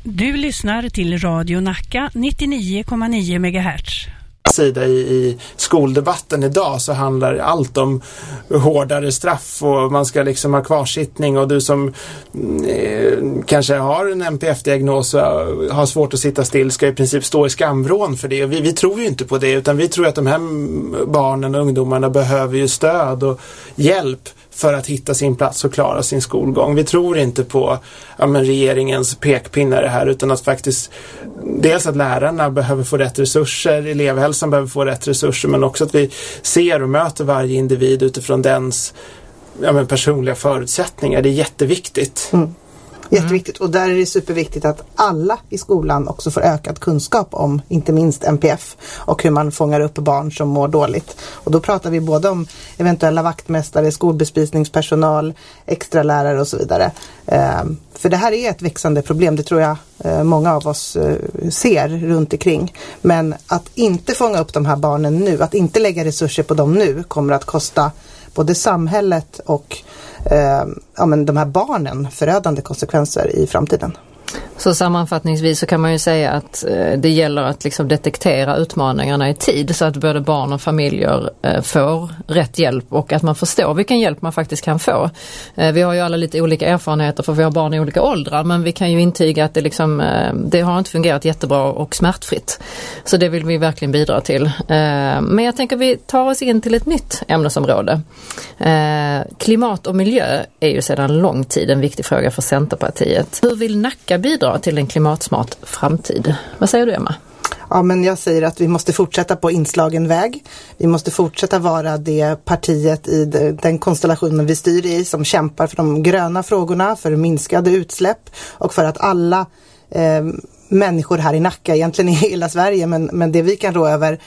Du lyssnar till Radio Nacka 99,9 MHz. Sida i skoldebatten idag så handlar allt om hårdare straff och man ska liksom ha kvarsittning, och du som kanske har en NPF-diagnos och har svårt att sitta still ska i princip stå i skamvrån för det. Och vi tror ju inte på det, utan vi tror att de här barnen och ungdomarna behöver ju stöd och hjälp för att hitta sin plats och klara sin skolgång. Vi tror inte på regeringens pekpinnar här, utan att faktiskt dels att lärarna behöver få rätt resurser, elevhälsan behöver få rätt resurser, men också att vi ser och möter varje individ utifrån dens personliga förutsättningar. Det är jätteviktigt. Jätteviktigt, och där är det superviktigt att alla i skolan också får ökad kunskap om inte minst NPF och hur man fångar upp barn som mår dåligt. Och då pratar vi både om eventuella vaktmästare, skolbespisningspersonal, extra lärare och så vidare. För det här är ett växande problem, det tror jag många av oss ser runt omkring. Men att inte fånga upp de här barnen nu, att inte lägga resurser på dem nu, kommer att kosta både samhället och de här barnen förödande konsekvenser i framtiden. Så sammanfattningsvis så kan man ju säga att det gäller att liksom detektera utmaningarna i tid så att både barn och familjer får rätt hjälp och att man förstår vilken hjälp man faktiskt kan få. Vi har ju alla lite olika erfarenheter för vi har barn i olika åldrar, men vi kan ju intyga att det har inte fungerat jättebra och smärtfritt. Så det vill vi verkligen bidra till. Men jag tänker vi tar oss in till ett nytt ämnesområde. Klimat och miljö är ju sedan lång tid en viktig fråga för Centerpartiet. Hur vill Nacka bidra till en klimatsmart framtid? Vad säger du, Emma? Ja, men jag säger att vi måste fortsätta på inslagen väg. Vi måste fortsätta vara det partiet i den konstellationen vi styr i som kämpar för de gröna frågorna, för minskade utsläpp och för att alla människor här i Nacka, egentligen i hela Sverige, men det vi kan rå över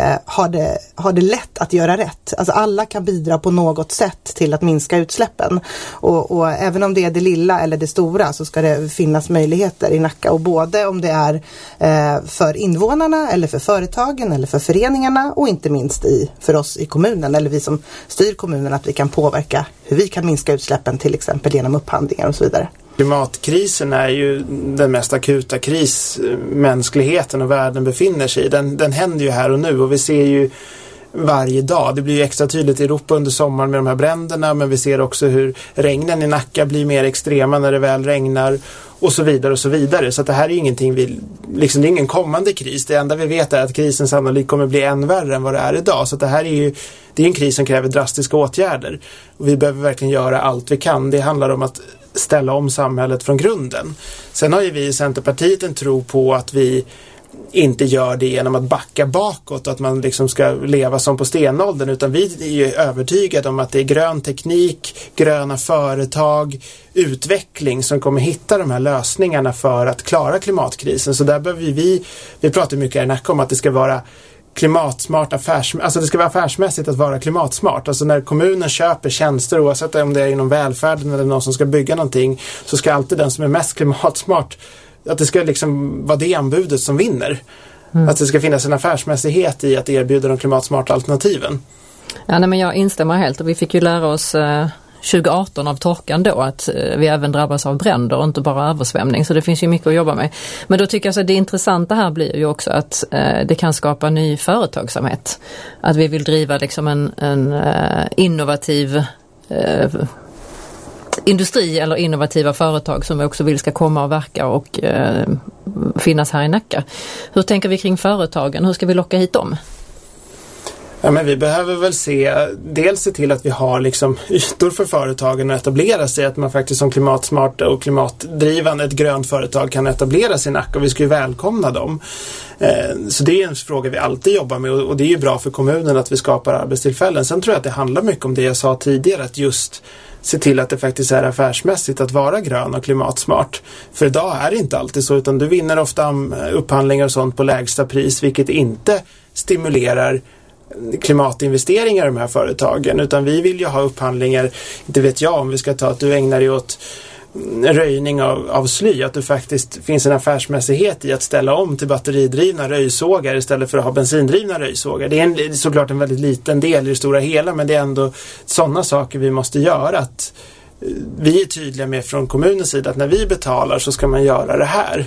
har det lätt att göra rätt. Alltså alla kan bidra på något sätt till att minska utsläppen. Och även om det är det lilla eller det stora så ska det finnas möjligheter i Nacka. Och både om det är för invånarna eller för företagen eller för föreningarna och inte minst för oss i kommunen eller vi som styr kommunen, att vi kan påverka hur vi kan minska utsläppen till exempel genom upphandlingar och så vidare. Klimatkrisen är ju den mest akuta kris mänskligheten och världen befinner sig i. Den händer ju här och nu, och vi ser ju varje dag. Det blir ju extra tydligt i Europa under sommaren med de här bränderna, men vi ser också hur regnen i Nacka blir mer extrema när det väl regnar och så vidare och så vidare. Så att det här är ju ingenting det är ingen kommande kris. Det enda vi vet är att krisen sannolikt kommer bli än värre än vad det är idag. Så att det här är en kris som kräver drastiska åtgärder. Och vi behöver verkligen göra allt vi kan. Det handlar om att ställa om samhället från grunden. Sen har ju vi i Centerpartiet en tro på att vi inte gör det genom att backa bakåt och att man liksom ska leva som på stenåldern, utan vi är ju övertygade om att det är grön teknik, gröna företag, utveckling som kommer hitta de här lösningarna för att klara klimatkrisen. Så där behöver vi pratar mycket här i Nacka om att det ska vara klimatsmart alltså det ska vara affärsmässigt att vara klimatsmart. Alltså när kommunen köper tjänster, oavsett om det är inom välfärden eller någon som ska bygga någonting, så ska alltid den som är mest klimatsmart, att det ska liksom vara det anbudet som vinner. Att det ska finnas en affärsmässighet i att erbjuda de klimatsmarta alternativen. Ja, nej, men jag instämmer helt, och vi fick ju lära oss 2018 av torkan då att vi även drabbas av bränder och inte bara översvämning, så det finns ju mycket att jobba med. Men då tycker jag så att det intressanta här blir ju också att det kan skapa ny företagsamhet. Att vi vill driva liksom en innovativ industri eller innovativa företag som vi också vill ska komma och verka och finnas här i Nacka. Hur tänker vi kring företagen? Hur ska vi locka hit dem? Ja, men vi behöver väl se till att vi har liksom ytor för företagen att etablera sig, att man faktiskt som klimatsmart och klimatdrivande ett grönt företag kan etablera sig i Nacka, och vi ska ju välkomna dem. Så det är en fråga vi alltid jobbar med, och det är ju bra för kommunen att vi skapar arbetstillfällen. Sen tror jag att det handlar mycket om det jag sa tidigare, att just se till att det faktiskt är affärsmässigt att vara grön och klimatsmart. För idag är det inte alltid så, utan du vinner ofta upphandlingar och sånt på lägsta pris, vilket inte stimulerar klimatinvesteringar i de här företagen, utan vi vill ju ha upphandlingar, inte vet jag, om vi ska ta att du ägnar dig åt röjning av sly, att det faktiskt finns en affärsmässighet i att ställa om till batteridrivna röjsågar istället för att ha bensindrivna röjsågar. Det är såklart en väldigt liten del i det stora hela, men det är ändå sådana saker vi måste göra, att vi är tydliga med från kommunens sida att när vi betalar så ska man göra det här.